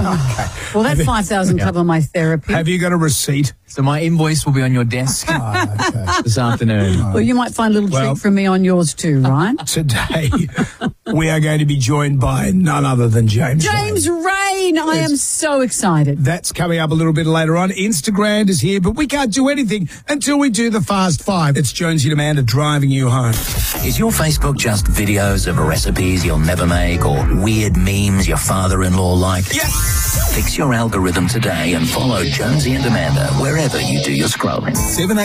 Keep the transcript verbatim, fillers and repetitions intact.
Okay. Well, that five thousand Yeah. cover my therapy. Have you got a receipt? So my invoice will be on your desk Oh, okay. this afternoon. Well, you might find a little Well- treat from me on yours too, Ryan. Today, we are going to be joined by none other than James. James Rain. Rain, I am so excited. That's coming up a little bit later on. Instagram is here, but we can't do anything until we do the Fast Five. It's Jonesy and Amanda driving you home. Is your Facebook just videos of recipes you'll never make or weird memes your father-in-law liked? Yes! Fix your algorithm today and follow Jonesy and Amanda wherever you do your scrolling. seven